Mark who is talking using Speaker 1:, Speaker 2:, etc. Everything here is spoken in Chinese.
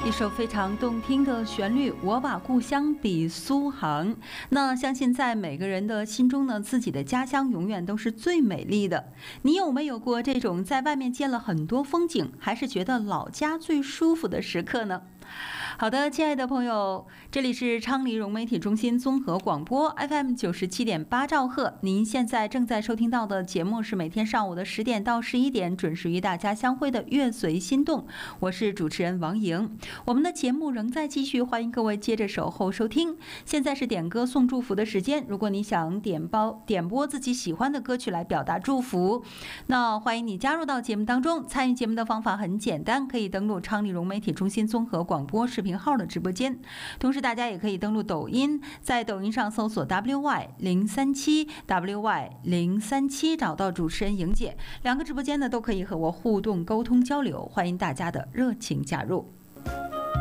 Speaker 1: 一首非常动听的旋律，我把故乡比苏杭。那相信在每个人的心中呢，自己的家乡永远都是最美丽的。你有没有过这种在外面见了很多风景，还是觉得老家最舒服的时刻呢？好的，亲爱的朋友，这里是昌黎融媒体中心综合广播 FM 97.8兆赫，您现在正在收听到的节目是每天上午的10点到11点准时与大家相会的乐随心动，我是主持人王莹。我们的节目仍在继续，欢迎各位接着守候收听。现在是点歌送祝福的时间，如果你想点播自己喜欢的歌曲来表达祝福，那欢迎你加入到节目当中。参与节目的方法很简单，可以登录昌黎融媒体中心综合广播视频号的直播间，同时大家也可以登录抖音，在抖音上搜索 WY037 WY037 找到主持人莹姐，两个直播间呢都可以和我互动沟通交流，欢迎大家的热情加入。